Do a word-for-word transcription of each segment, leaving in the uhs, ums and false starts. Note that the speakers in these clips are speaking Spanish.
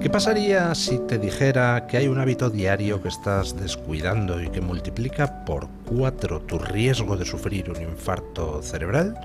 ¿Qué pasaría si te dijera que hay un hábito diario que estás descuidando y que multiplica por cuatro tu riesgo de sufrir un infarto cerebral?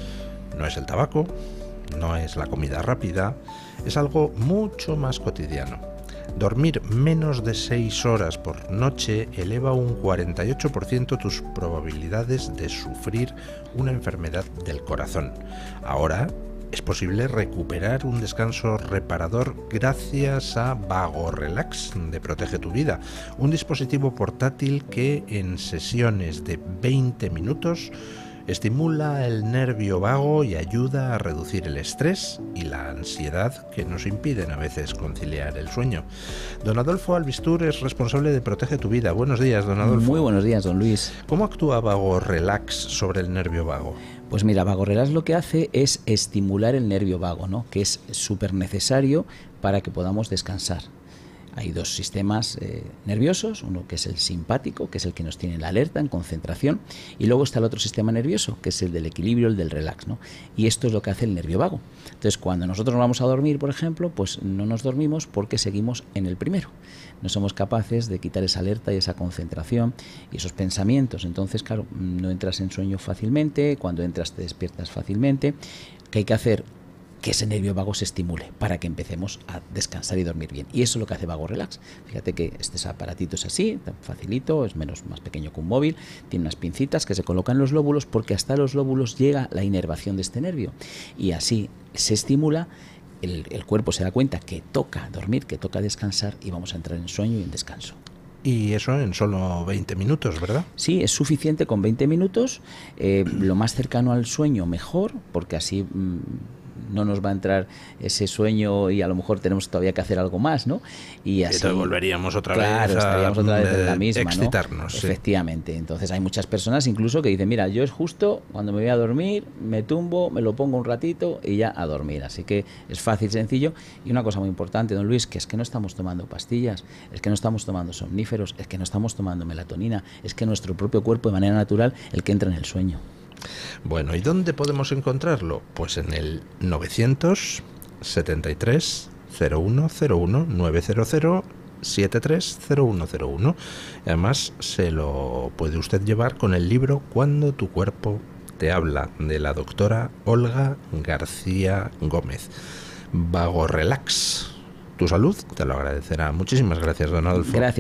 No es el tabaco, no es la comida rápida, es algo mucho más cotidiano. Dormir menos de seis horas por noche eleva un cuarenta y ocho por ciento tus probabilidades de sufrir una enfermedad del corazón. Ahora es posible recuperar un descanso reparador gracias a VagoRelax de Protege tu Vida, un dispositivo portátil que en sesiones de veinte minutos estimula el nervio vago y ayuda a reducir el estrés y la ansiedad que nos impiden a veces conciliar el sueño. Don Adolfo Albistur es responsable de Protege tu Vida. Buenos días, don Adolfo. Muy buenos días, don Luis. ¿Cómo actúa VagoRelax sobre el nervio vago? Pues mira, VagoRelax lo que hace es estimular el nervio vago, ¿no? Que es súper necesario para que podamos descansar. Hay dos sistemas eh, nerviosos, uno que es el simpático, que es el que nos tiene en la alerta, en concentración, y luego está el otro sistema nervioso, que es el del equilibrio, el del relax, ¿no? Y esto es lo que hace el nervio vago. Entonces, cuando nosotros nos vamos a dormir, por ejemplo, pues no nos dormimos porque seguimos en el primero. No somos capaces de quitar esa alerta y esa concentración y esos pensamientos. Entonces, claro, no entras en sueño fácilmente, cuando entras te despiertas fácilmente. ¿Qué hay que hacer? Que ese nervio vago se estimule para que empecemos a descansar y dormir bien. Y eso es lo que hace VagoRelax. Fíjate que este aparatito es así, tan facilito, es menos más pequeño que un móvil, tiene unas pincitas que se colocan en los lóbulos porque hasta los lóbulos llega la inervación de este nervio. Y así se estimula, el, el cuerpo se da cuenta que toca dormir, que toca descansar y vamos a entrar en sueño y en descanso. Y eso en solo veinte minutos, ¿verdad? Sí, es suficiente con veinte minutos. Eh, lo más cercano al sueño mejor, porque así mmm, no nos va a entrar ese sueño y a lo mejor tenemos todavía que hacer algo más, ¿no? Y así entonces volveríamos otra claro, vez a estaríamos otra vez en la misma, excitarnos. ¿no? Sí. Efectivamente. Entonces hay muchas personas incluso que dicen, mira, yo es justo cuando me voy a dormir, me tumbo, me lo pongo un ratito y ya a dormir. Así que es fácil, sencillo. Y una cosa muy importante, don Luis, que es que no estamos tomando pastillas, es que no estamos tomando somníferos, es que no estamos tomando melatonina, es que nuestro propio cuerpo de manera natural el que entra en el sueño. Bueno, ¿y dónde podemos encontrarlo? Pues en el novecientos setenta y tres cero uno cero uno nueve cero cero siete tres cero uno cero uno. Además, se lo puede usted llevar con el libro Cuando tu cuerpo te habla, de la doctora Olga García Gómez. VagoRelax. Tu salud te lo agradecerá. Muchísimas gracias, don Adolfo. Gracias.